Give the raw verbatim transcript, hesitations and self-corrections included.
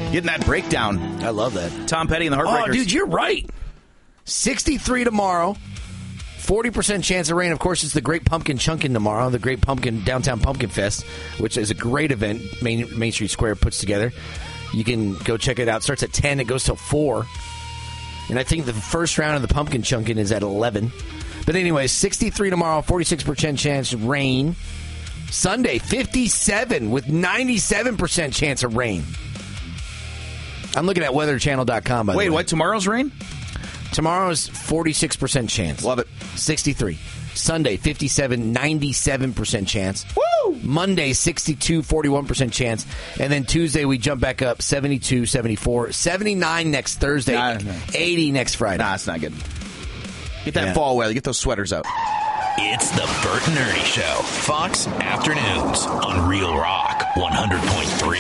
Getting that breakdown. I love that. Tom Petty and the Heartbreakers. Oh, dude, you're right. sixty-three tomorrow. forty percent chance of rain. Of course, it's the Great Pumpkin Chunkin' tomorrow, the Great Pumpkin Downtown Pumpkin Fest, which is a great event Main, Main Street Square puts together. You can go check it out. It starts at ten. It goes till four. And I think the first round of the Pumpkin Chunkin' is at eleven. But anyway, sixty-three tomorrow, forty-six percent chance of rain. Sunday, fifty-seven with ninety-seven percent chance of rain. I'm looking at weather channel dot com, by the way. Wait, what? Tomorrow's rain? Tomorrow's forty-six percent chance. Love it. sixty-three. Sunday, fifty-seven, ninety-seven percent chance. Woo! Monday, sixty-two, forty-one percent chance. And then Tuesday, we jump back up, seventy-two, seventy-four, seventy-nine next Thursday, Nah, nah. eighty next Friday. Nah, it's not good. Get that Yeah. fall weather. Get those sweaters out. It's the Bert and Ernie Show. Fox Afternoons on Real Rock one hundred point three.